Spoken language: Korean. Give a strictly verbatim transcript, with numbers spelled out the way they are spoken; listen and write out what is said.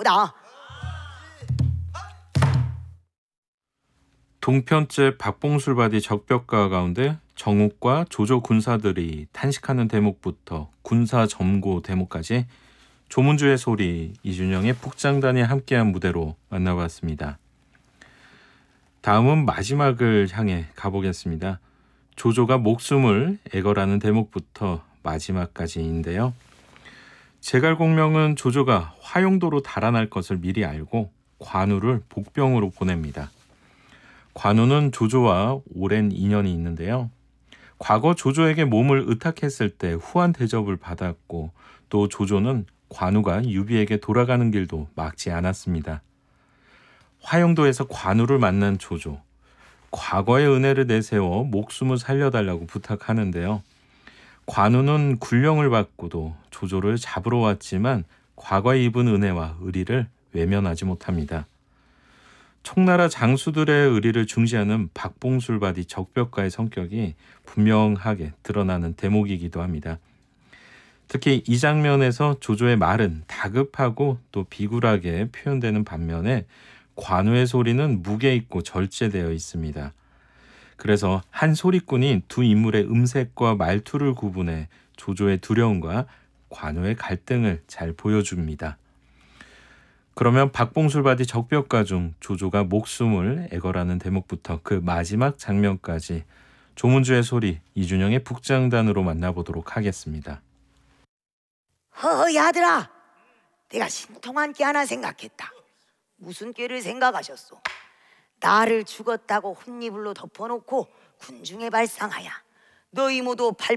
것이로다. 동편제 박봉술바디 적벽가 가운데 정욱과 조조 군사들이 탄식하는 대목부터 군사 점고 대목까지 조문주의 소리, 이준영의 북장단이 함께한 무대로 만나봤습니다. 다음은 마지막을 향해 가보겠습니다. 조조가 목숨을 애걸하는 대목부터 마지막까지인데요. 제갈공명은 조조가 화용도로 달아날 것을 미리 알고 관우를 복병으로 보냅니다. 관우는 조조와 오랜 인연이 있는데요. 과거 조조에게 몸을 의탁했을 때 후한 대접을 받았고 또 조조는 관우가 유비에게 돌아가는 길도 막지 않았습니다. 화용도에서 관우를 만난 조조. 과거의 은혜를 내세워 목숨을 살려달라고 부탁하는데요. 관우는 군령을 받고도 조조를 잡으러 왔지만 과거에 입은 은혜와 의리를 외면하지 못합니다. 총나라 장수들의 의리를 중시하는 박봉술바디 적벽가의 성격이 분명하게 드러나는 대목이기도 합니다. 특히 이 장면에서 조조의 말은 다급하고 또 비굴하게 표현되는 반면에 관우의 소리는 무게 있고 절제되어 있습니다. 그래서 한 소리꾼이 두 인물의 음색과 말투를 구분해 조조의 두려움과 관우의 갈등을 잘 보여줍니다. 그러면 박봉술바디 적벽가 중 조조가 목숨을 애걸하는 대목부터 그 마지막 장면까지 조문주의 소리, 이준영의 북장단으로 만나보도록 하겠습니다. 허허 야들아, 내가 신통한 게 하나 생각했다. 무슨 꾀를 생각하셨소? 나를 죽었다고 혼이불로 덮어놓고 군중에 발상하야 너희 모두 발